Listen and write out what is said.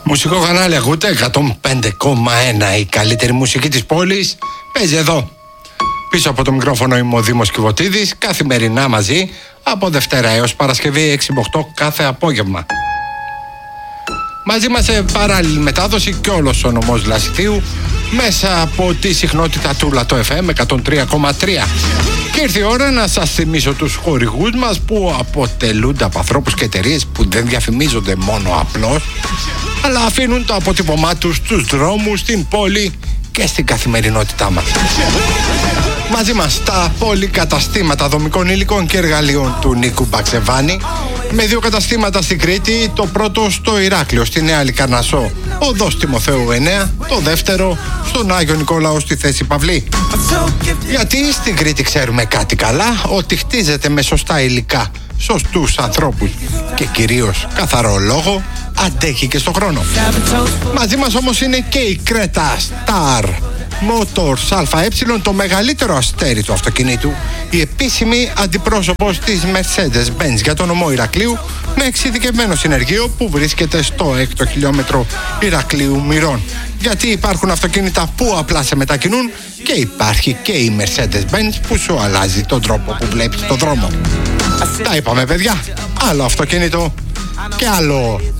Μουσικό κανάλι ακούτε, 105,1. Η καλύτερη μουσική της πόλης παίζει εδώ. Πίσω από το μικρόφωνο είμαι ο Δήμος Κιβωτίδης. Καθημερινά μαζί από Δευτέρα έως Παρασκευή 6 με 8 κάθε απόγευμα. Μαζί μας σε παράλληλη μετάδοση και όλος ο νομός Λασιθίου μέσα από τη συχνότητα του Λατό FM 103,3. Και ήρθε η ώρα να σας θυμίσω τους χορηγούς μας που αποτελούνται από ανθρώπους και εταιρείες που δεν διαφημίζονται μόνο απλώς, αλλά αφήνουν το αποτύπωμά τους στους δρόμους, στην πόλη και στην καθημερινότητά μας. Μαζί μας τα πολυκαταστήματα δομικών υλικών και εργαλείων του Νίκου Μπαξεβάνη, με 2 καταστήματα στην Κρήτη, το πρώτο στο Ηράκλειο, στη Νέα Λυκαρνασσό, οδός Τιμοθέου 9, το δεύτερο στον Άγιο Νικόλαο στη Θέση Παυλή. Γιατί στην Κρήτη ξέρουμε κάτι καλά, ότι χτίζεται με σωστά υλικά, σωστούς ανθρώπους και κυρίως καθαρό λόγο, αντέχει και στον χρόνο. Μαζί μας όμως είναι και η Creta Star Motors ΑΕ, το μεγαλύτερο αστέρι του αυτοκινήτου, η επίσημη αντιπρόσωπος της Mercedes-Benz για τον νομό Ηρακλείου, με εξειδικευμένο συνεργείο που βρίσκεται στο 6ο χιλιόμετρο Ηρακλείου Μυρών. Γιατί υπάρχουν αυτοκίνητα που απλά σε μετακινούν και υπάρχει και η Mercedes-Benz που σου αλλάζει τον τρόπο που βλέπεις τον δρόμο. Τα είπαμε, παιδιά, άλλο αυτοκίνητο και άλλο